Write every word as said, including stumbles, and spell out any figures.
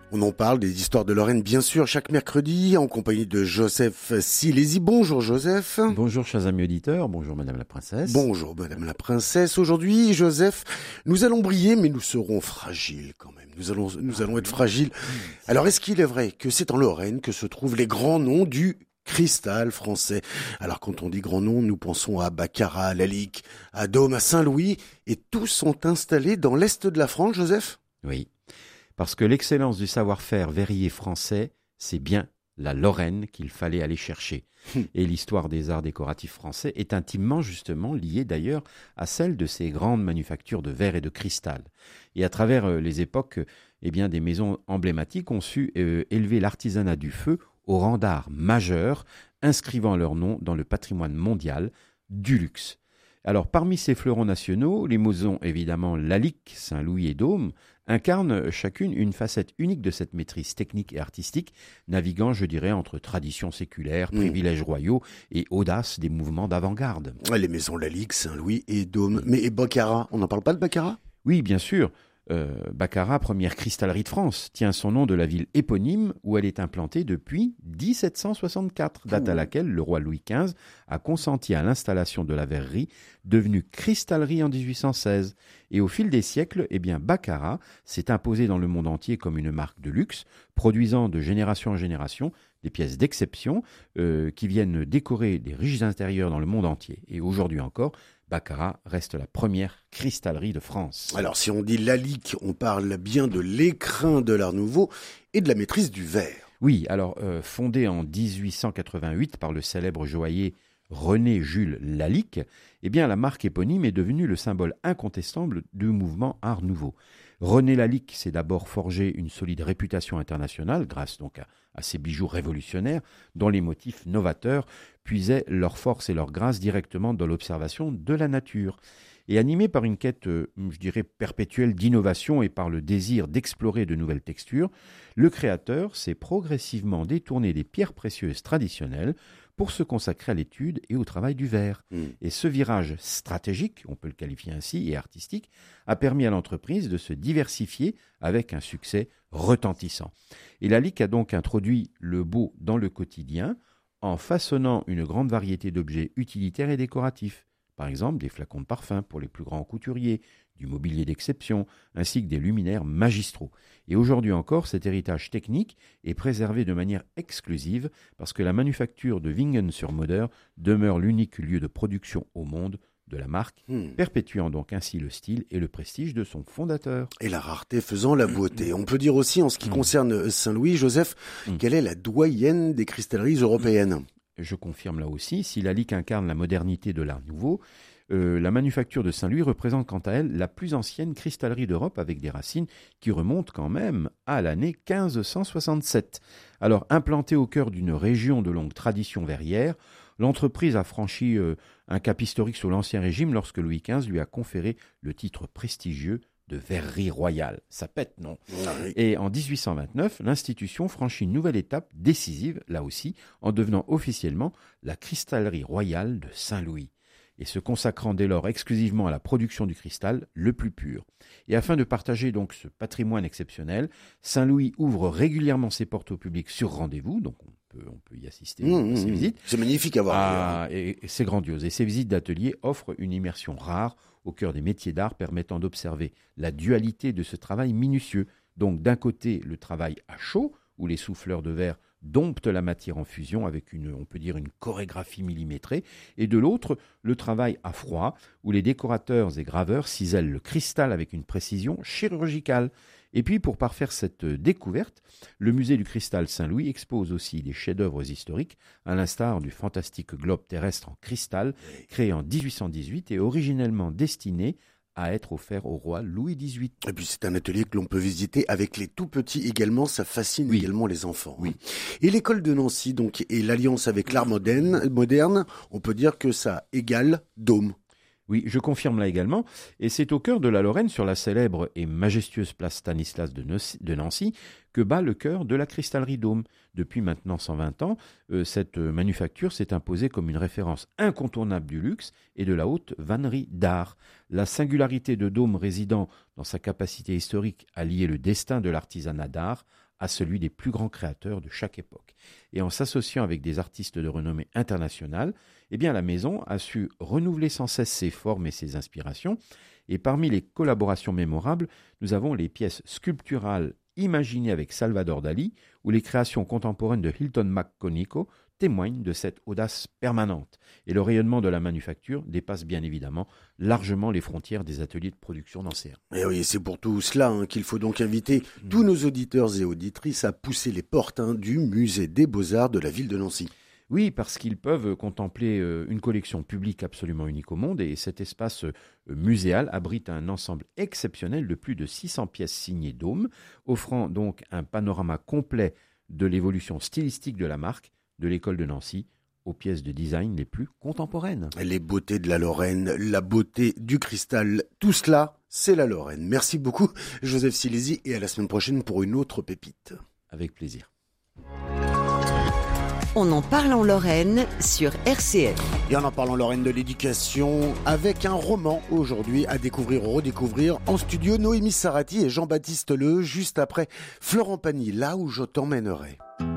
On en parle des histoires de Lorraine, bien sûr, chaque mercredi, en compagnie de Joseph Silési. Bonjour Joseph. Bonjour chers amis auditeurs, bonjour Madame la Princesse. Bonjour Madame la Princesse. Aujourd'hui, Joseph, nous allons briller, mais nous serons fragiles quand même. Nous allons, nous allons être fragiles. Alors, est-ce qu'il est vrai que c'est en Lorraine que se trouvent les grands noms du cristal français? Alors, quand on dit grands noms, nous pensons à Baccarat, à Lalique, à Dôme, à Saint-Louis, et tous sont installés dans l'est de la France, Joseph? Oui. Parce que l'excellence du savoir-faire verrier français, c'est bien la Lorraine qu'il fallait aller chercher. Et l'histoire des arts décoratifs français est intimement justement liée d'ailleurs à celle de ces grandes manufactures de verre et de cristal. Et à travers euh, les époques, eh bien, des maisons emblématiques ont su euh, élever l'artisanat du feu au rang d'art majeur, inscrivant leur nom dans le patrimoine mondial du luxe. Alors, parmi ces fleurons nationaux, les maisons évidemment Lalique, Saint-Louis et Dôme incarnent chacune une facette unique de cette maîtrise technique et artistique, naviguant, je dirais, entre traditions séculaires, privilèges mmh. royaux et audace des mouvements d'avant-garde. Les maisons Lalique, Saint-Louis et Dôme. Mais et Baccarat, on n'en parle pas de Baccarat ? Oui, bien sûr. Euh, Baccarat, première cristallerie de France, tient son nom de la ville éponyme où elle est implantée depuis dix-sept cent soixante-quatre, date à laquelle le roi Louis quinze a consenti à l'installation de la verrerie, devenue cristallerie en dix-huit cent seize. Et au fil des siècles, eh bien, Baccarat s'est imposé dans le monde entier comme une marque de luxe, produisant de génération en génération des pièces d'exception euh, qui viennent décorer des riches intérieurs dans le monde entier. Et aujourd'hui encore, Baccarat reste la première cristallerie de France. Alors, si on dit Lalique, on parle bien de l'écrin de l'Art Nouveau et de la maîtrise du verre. Oui, alors, euh, fondée en dix-huit cent quatre-vingt-huit par le célèbre joaillier René-Jules Lalique, eh bien, la marque éponyme est devenue le symbole incontestable du mouvement Art Nouveau. René Lalique s'est d'abord forgé une solide réputation internationale grâce donc à, à ses bijoux révolutionnaires dont les motifs novateurs puisaient leur force et leur grâce directement dans l'observation de la nature. Et animé par une quête, euh, je dirais, perpétuelle d'innovation et par le désir d'explorer de nouvelles textures, le créateur s'est progressivement détourné des pierres précieuses traditionnelles pour se consacrer à l'étude et au travail du verre. Mmh. Et ce virage stratégique, on peut le qualifier ainsi, et artistique, a permis à l'entreprise de se diversifier avec un succès retentissant. Et Lalique a donc introduit le beau dans le quotidien en façonnant une grande variété d'objets utilitaires et décoratifs. Par exemple, des flacons de parfum pour les plus grands couturiers, du mobilier d'exception, ainsi que des luminaires magistraux. Et aujourd'hui encore, cet héritage technique est préservé de manière exclusive parce que la manufacture de Wingen-sur-Moder demeure l'unique lieu de production au monde de la marque, hmm. perpétuant donc ainsi le style et le prestige de son fondateur. Et la rareté faisant la beauté. On peut dire aussi, en ce qui hmm. concerne Saint-Louis, Joseph, hmm. quelle est la doyenne des cristalleries européennes ? Je confirme là aussi, si Lalique incarne la modernité de l'Art Nouveau, Euh, la manufacture de Saint-Louis représente quant à elle la plus ancienne cristallerie d'Europe avec des racines qui remontent quand même à l'année quinze cent soixante-sept. Alors, implantée au cœur d'une région de longue tradition verrière, l'entreprise a franchi euh, un cap historique sous l'Ancien Régime lorsque Louis quinze lui a conféré le titre prestigieux de verrerie royale. Ça pète, non ? Oui. Et en dix-huit cent vingt-neuf, l'institution franchit une nouvelle étape décisive, là aussi, en devenant officiellement la cristallerie royale de Saint-Louis, et se consacrant dès lors exclusivement à la production du cristal le plus pur. Et afin de partager donc ce patrimoine exceptionnel, Saint-Louis ouvre régulièrement ses portes au public sur rendez-vous, donc on peut, on peut y assister mmh, à ces mmh, visites. C'est magnifique à voir. Ah, et, et c'est grandiose. Et ces visites d'atelier offrent une immersion rare au cœur des métiers d'art, permettant d'observer la dualité de ce travail minutieux. Donc d'un côté, le travail à chaud, où les souffleurs de verre domptent la matière en fusion avec une, on peut dire, une chorégraphie millimétrée, et de l'autre, le travail à froid, où les décorateurs et graveurs cisèlent le cristal avec une précision chirurgicale. Et puis, pour parfaire cette découverte, le musée du cristal Saint-Louis expose aussi des chefs-d'œuvre historiques, à l'instar du fantastique globe terrestre en cristal, créé en dix-huit cent dix-huit et originellement destiné à être offert au roi Louis dix-huit. Et puis c'est un atelier que l'on peut visiter avec les tout petits également, ça fascine oui. également les enfants. Oui. Et l'école de Nancy donc et l'alliance avec l'art moderne, moderne, on peut dire que ça égale Dôme. Oui, je confirme là également, et c'est au cœur de la Lorraine, sur la célèbre et majestueuse place Stanislas de Nancy, que bat le cœur de la cristallerie Dôme. Depuis maintenant cent vingt ans, euh, cette manufacture s'est imposée comme une référence incontournable du luxe et de la haute vannerie d'art. La singularité de Dôme résidant dans sa capacité historique à lier le destin de l'artisanat d'art à celui des plus grands créateurs de chaque époque. Et en s'associant avec des artistes de renommée internationale, eh bien la maison a su renouveler sans cesse ses formes et ses inspirations. Et parmi les collaborations mémorables, nous avons les pièces sculpturales imaginées avec Salvador Dali ou les créations contemporaines de Hilton McConico témoignent de cette audace permanente. Et le rayonnement de la manufacture dépasse bien évidemment largement les frontières des ateliers de production d'Ancéens. Et oui, c'est pour tout cela hein, qu'il faut donc inviter mmh. tous nos auditeurs et auditrices à pousser les portes hein, du musée des Beaux-Arts de la ville de Nancy. Oui, parce qu'ils peuvent contempler une collection publique absolument unique au monde et cet espace muséal abrite un ensemble exceptionnel de plus de six cents pièces signées Dôme, offrant donc un panorama complet de l'évolution stylistique de la marque, de l'école de Nancy, aux pièces de design les plus contemporaines. Les beautés de la Lorraine, la beauté du cristal, tout cela, c'est la Lorraine. Merci beaucoup, Joseph Silési, et à la semaine prochaine pour une autre pépite. Avec plaisir. On en parle en Lorraine sur R C F. Et en en parlant Lorraine de l'éducation, avec un roman aujourd'hui à découvrir ou redécouvrir en studio, Noémie Sarati et Jean-Baptiste Le, juste après Florent Pagny, là où je t'emmènerai.